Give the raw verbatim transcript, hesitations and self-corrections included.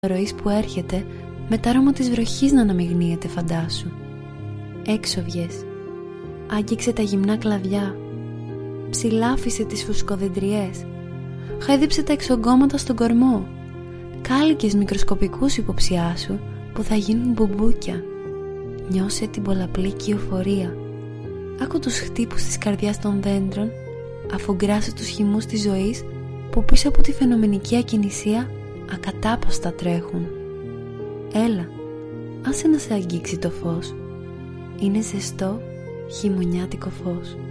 ροής που έρχεται με τ' άρωμα της βροχής να αναμειγνύεται, φαντάσου. Έξω βγες. Άγγιξε τα γυμνά κλαδιά. Ψηλάφισε τις φουσκοδεντριές. Χάιδεψε τα εξογκώματα στον κορμό. Κάλικες μικροσκοπικούς υποψιά σου που θα γίνουν μπουμπούκια. Νιώσε την πολλαπλή κυοφορία. Άκου τους χτύπους της καρδιάς των δέντρων, αφού γκράσε τους χυμούς της ζωής που πίσω από τη φαινομενική ακινησία ακατάπαυστα τρέχουν. Έλα, άσε να σε αγγίξει το φως. Είναι ζεστό χειμωνιάτικο φως.